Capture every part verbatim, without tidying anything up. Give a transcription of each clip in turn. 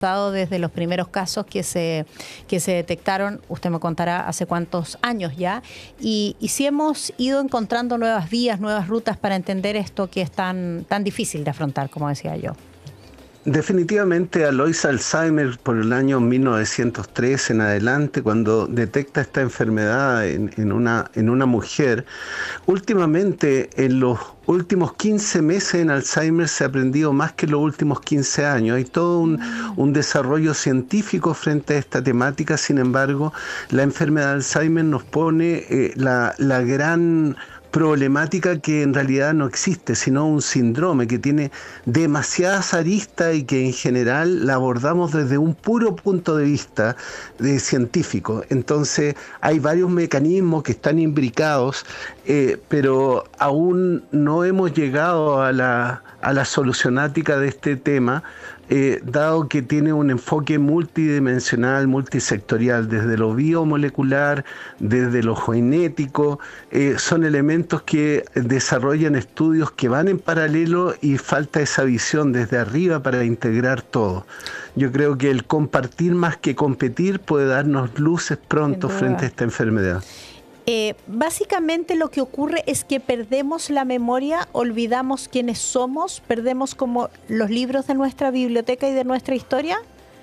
desde los primeros casos que se, que se detectaron, usted me contará hace cuántos años ya, y, y si hemos ido encontrando nuevas vías, nuevas rutas para entender esto que es tan, tan difícil de afrontar, como decía yo. Definitivamente Alois Alzheimer, por el año mil novecientos tres en adelante, cuando detecta esta enfermedad en, en, una, en una mujer, últimamente en los últimos quince meses en Alzheimer se ha aprendido más que en los últimos quince años. Hay todo un, un desarrollo científico frente a esta temática. Sin embargo, la enfermedad de Alzheimer nos pone eh, la, la gran problemática que en realidad no existe, sino un síndrome que tiene demasiadas aristas y que en general la abordamos desde un puro punto de vista de científico. Entonces hay varios mecanismos que están imbricados, eh, pero aún no hemos llegado a la, a la solucionática de este tema, Eh, dado que tiene un enfoque multidimensional, multisectorial, desde lo biomolecular, desde lo genético, eh, son elementos que desarrollan estudios que van en paralelo y falta esa visión desde arriba para integrar todo. Yo creo que el compartir más que competir puede darnos luces pronto frente a esta enfermedad. Eh, básicamente lo que ocurre es que perdemos la memoria, olvidamos quiénes somos, perdemos como los libros de nuestra biblioteca y de nuestra historia.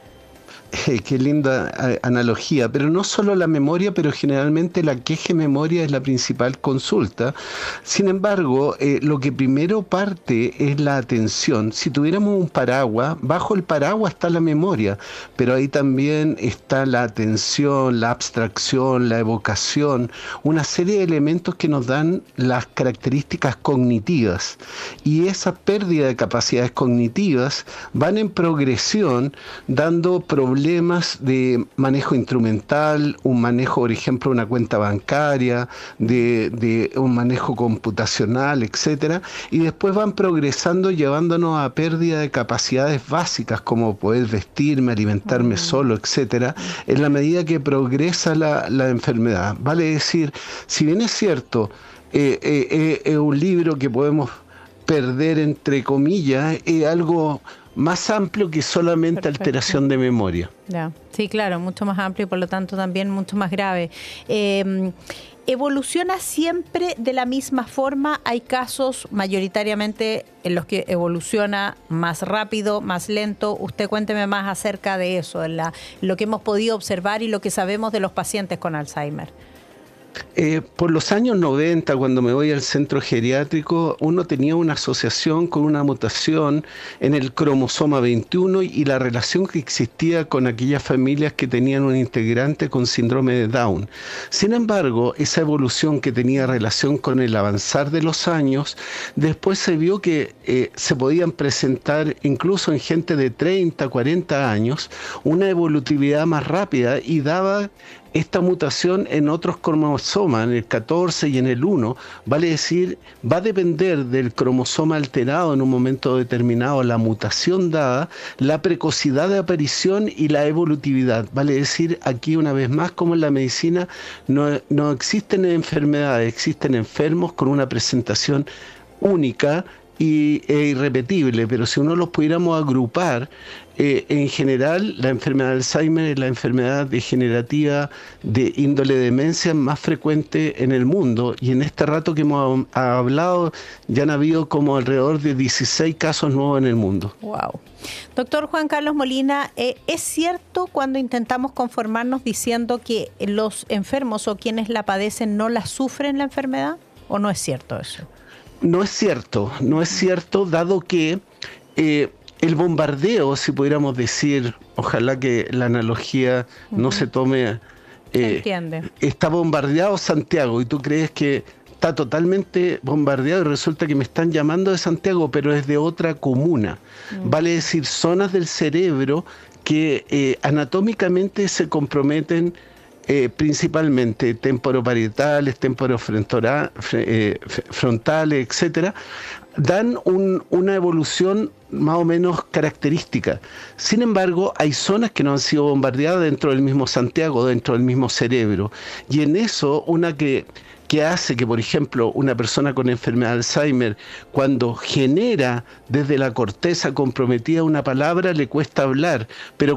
Eh, qué linda eh, analogía, pero no solo la memoria, pero generalmente la queje memoria es la principal consulta. Sin embargo, eh, lo que primero parte es la atención. Si tuviéramos un paraguas, bajo el paraguas está la memoria, pero ahí también está la atención, la abstracción, la evocación, una serie de elementos que nos dan las características cognitivas. Y esa pérdida de capacidades cognitivas van en progresión, dando problemas problemas de manejo instrumental, un manejo, por ejemplo, de una cuenta bancaria, de, de un manejo computacional, etcétera, y después van progresando llevándonos a pérdida de capacidades básicas como poder vestirme, alimentarme uh-huh. solo, etcétera, en la medida que progresa la, la enfermedad. Vale decir, si bien es cierto, eh, eh, eh, es un libro que podemos perder entre comillas, es algo más amplio que solamente Perfecto. alteración de memoria. Ya. Sí, claro, mucho más amplio y por lo tanto también mucho más grave. Eh, ¿Evoluciona siempre de la misma forma? ¿Hay casos mayoritariamente en los que evoluciona más rápido, más lento? Usted cuénteme más acerca de eso, en la, lo que hemos podido observar y lo que sabemos de los pacientes con Alzheimer. Eh, por los años noventa, cuando me voy al centro geriátrico, uno tenía una asociación con una mutación en el cromosoma veintiuno y la relación que existía con aquellas familias que tenían un integrante con síndrome de Down. Sin embargo, esa evolución que tenía relación con el avanzar de los años, después se vio que eh, se podían presentar incluso en gente de treinta, cuarenta años, una evolutividad más rápida y daba esta mutación en otros cromosomas, en el catorce y en el uno, vale decir, va a depender del cromosoma alterado en un momento determinado, la mutación dada, la precocidad de aparición y la evolutividad. Vale decir, aquí una vez más, como en la medicina, no, no existen enfermedades, existen enfermos con una presentación única y, e irrepetible, pero si uno los pudiéramos agrupar, eh, en general la enfermedad de Alzheimer es la enfermedad degenerativa de índole demencia más frecuente en el mundo, y en este rato que hemos hablado ya han habido como alrededor de dieciséis casos nuevos en el mundo. Wow. Doctor Juan Carlos Molina, eh, ¿es cierto cuando intentamos conformarnos diciendo que los enfermos o quienes la padecen no la sufren la enfermedad? ¿O no es cierto eso? No es cierto, no es cierto, dado que eh, el bombardeo, si pudiéramos decir, ojalá que la analogía uh-huh. no se tome, eh, entiende. Está bombardeado Santiago y tú crees que está totalmente bombardeado y resulta que me están llamando de Santiago, pero es de otra comuna. Uh-huh. Vale decir, zonas del cerebro que eh, anatómicamente se comprometen. Eh, principalmente temporoparietales, temporofrontales, eh, frontales, etcétera, dan un, una evolución más o menos característica. Sin embargo, hay zonas que no han sido bombardeadas dentro del mismo Santiago, dentro del mismo cerebro, y en eso una que que hace que, por ejemplo, una persona con enfermedad de Alzheimer, cuando genera desde la corteza comprometida una palabra, le cuesta hablar, pero